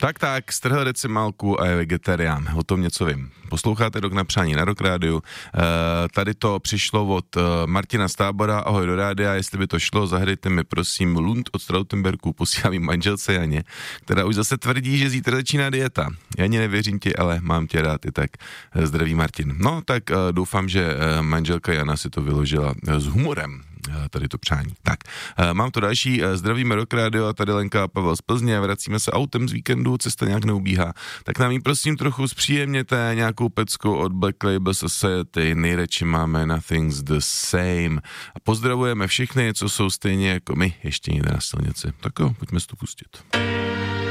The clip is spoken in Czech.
Tak, strhl decimálku a je vegetarián. O tom něco vím. Posloucháte Rok na přání na Rock Rádiu. Tady to přišlo od Martina z Tábora. Ahoj do rádia, jestli by to šlo, zahrajte mi prosím Lund od Strautenberku, posílám jim manželce Janě, která už zase tvrdí, že zítra začíná dieta. Janě, nevěřím ti, ale mám tě rád i tak. Zdraví Martin. No, tak doufám, že manželka Jana si to vyložila s humorem. Tady to přání. Tak, mám to další, zdravíme Rock Radio a tady Lenka a Pavel z Plzně, vracíme se autem z víkendu, cesta nějak neubíhá, tak nám jí prosím trochu zpříjemněte nějakou pecku od Black Label Society, nejradši máme Nothing's the Same a pozdravujeme všechny, co jsou stejně jako my, ještě někde na silnici. Tak jo, pojďme si to pustit.